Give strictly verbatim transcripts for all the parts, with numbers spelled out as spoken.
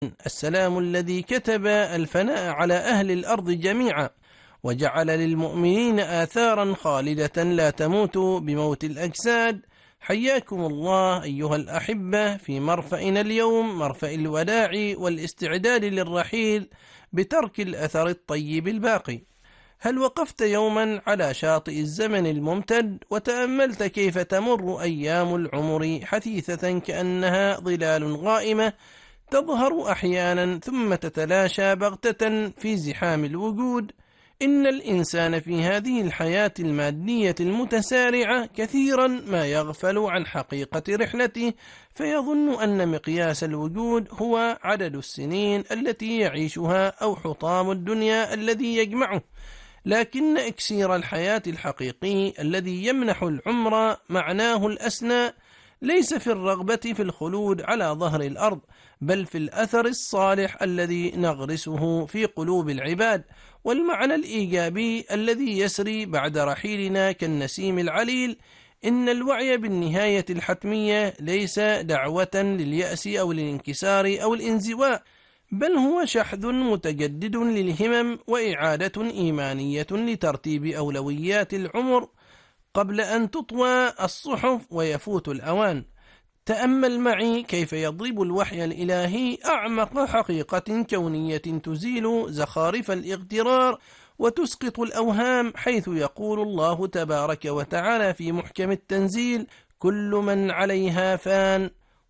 السلام الذي كتب الفناء على أهل الأرض جميعا، وجعل للمؤمنين آثارا خالدة لا تموت بموت الأجساد. حياكم الله أيها الأحبة في مرفأنا اليوم، مرفأ الوداع والاستعداد للرحيل بترك الأثر الطيب الباقي. هل وقفت يوما على شاطئ الزمن الممتد وتأملت كيف تمر أيام العمر حثيثة كأنها ظلال غائمة، تظهر أحيانا ثم تتلاشى بغتة في زحام الوجود؟ إن الإنسان في هذه الحياة المادية المتسارعة كثيرا ما يغفل عن حقيقة رحلته، فيظن أن مقياس الوجود هو عدد السنين التي يعيشها أو حطام الدنيا الذي يجمعه. لكن إكسير الحياة الحقيقي الذي يمنح العمر معناه الأسنى ليس في الرغبة في الخلود على ظهر الأرض، بل في الأثر الصالح الذي نغرسه في قلوب العباد، والمعنى الإيجابي الذي يسري بعد رحيلنا كالنسيم العليل. إن الوعي بالنهاية الحتمية ليس دعوة لليأس أو الانكسار أو الانزواء، بل هو شحذ متجدد للهمم وإعادة إيمانية لترتيب أولويات العمر قبل أن تطوى الصحف ويفوت الأوان. تأمل معي كيف يضرب الوحي الإلهي أعمق حقيقة كونية تزيل زخارف الاغترار وتسقط الأوهام، حيث يقول الله تبارك وتعالى في محكم التنزيل: كل من عليها فان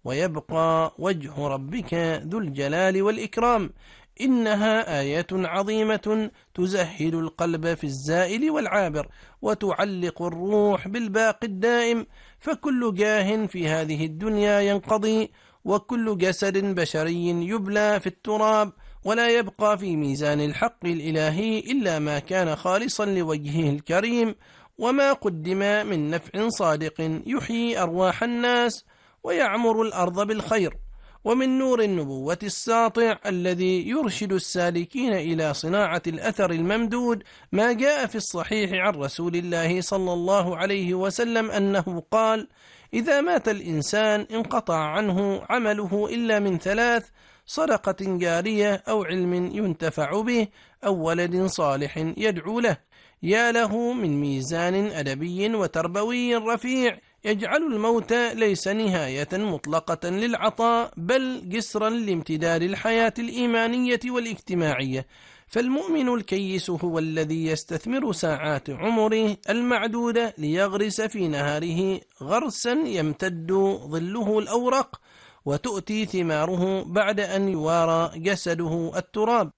ويبقى وجه ربك ذو الجلال والإكرام. إنها آية عظيمة تزهد القلب في الزائل والعابر، وتعلق الروح بالباقي الدائم. فكل جاه في هذه الدنيا ينقضي، وكل جسد بشري يبلى في التراب، ولا يبقى في ميزان الحق الإلهي إلا ما كان خالصا لوجهه الكريم، وما قدم من نفع صادق يحيي أرواح الناس ويعمر الأرض بالخير، ومن نور النبوة الساطع الذي يرشد السالكين إلى صناعة الأثر الممدود ما جاء في الصحيح عن رسول الله صلى الله عليه وسلم أنه قال: إذا مات الإنسان انقطع عنه عمله إلا من ثلاث: صدقة جارية، أو علم ينتفع به، أو ولد صالح يدعو له. يا له من ميزان أدبي وتربوي رفيع يجعل الموت ليس نهاية مطلقة للعطاء، بل جسرا لامتداد الحياة الإيمانية والاجتماعية. فالمؤمن الكيس هو الذي يستثمر ساعات عمره المعدودة ليغرس في نهاره غرسا يمتد ظله الأورق وتؤتي ثماره بعد أن يوارى جسده التراب.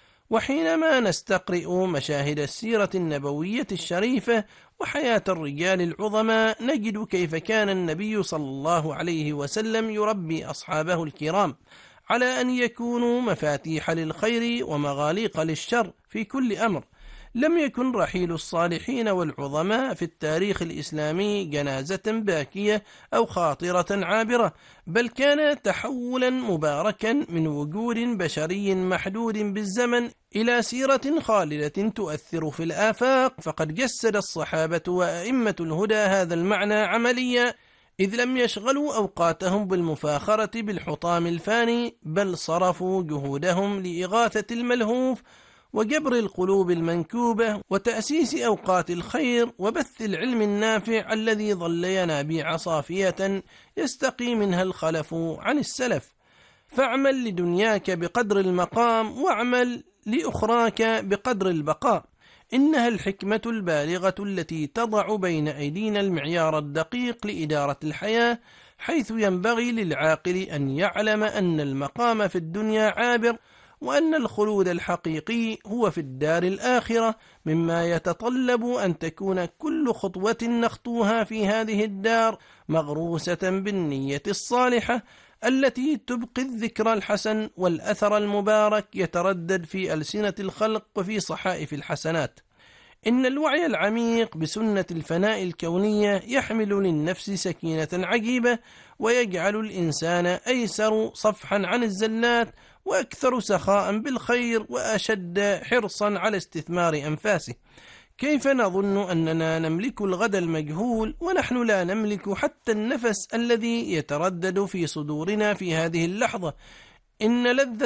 وحينما نستقرئ مشاهد السيرة النبوية الشريفة وحياة الرجال العظماء نجد كيف كان النبي صلى الله عليه وسلم يربي أصحابه الكرام على أن يكونوا مفاتيح للخير ومغاليق للشر في كل أمر. لم يكن رحيل الصالحين والعظماء في التاريخ الإسلامي جنازة باكية أو خاطرة عابرة، بل كان تحولا مباركا من وجود بشري محدود بالزمن إلى سيرة خالدة تؤثر في الآفاق. فقد جسد الصحابة وأئمة الهدى هذا المعنى عمليا، إذ لم يشغلوا أوقاتهم بالمفاخرة بالحطام الفاني، بل صرفوا جهودهم لإغاثة الملهوف وجبر القلوب المنكوبة وتأسيس أوقات الخير وبث العلم النافع الذي ظل ينابيع صافية يستقي منها الخلف عن السلف. فاعمل لدنياك بقدر المقام، واعمل لأخراك بقدر البقاء. إنها الحكمة البالغة التي تضع بين أيدينا المعيار الدقيق لإدارة الحياة، حيث ينبغي للعاقل أن يعلم أن المقام في الدنيا عابر، وأن الخلود الحقيقي هو في الدار الآخرة، مما يتطلب أن تكون كل خطوة نخطوها في هذه الدار مغروسة بالنية الصالحة التي تبقي الذكر الحسن والأثر المبارك يتردد في ألسنة الخلق وفي صحائف الحسنات. إن الوعي العميق بسنة الفناء الكونية يحمل للنفس سكينة عجيبة، ويجعل الإنسان أيسر صفحا عن الزلات، وأكثر سخاء بالخير، وأشد حرصا على استثمار أنفاسه. كيف نظن أننا نملك الغد المجهول ونحن لا نملك حتى النفس الذي يتردد في صدورنا في هذه اللحظة؟ إن لذة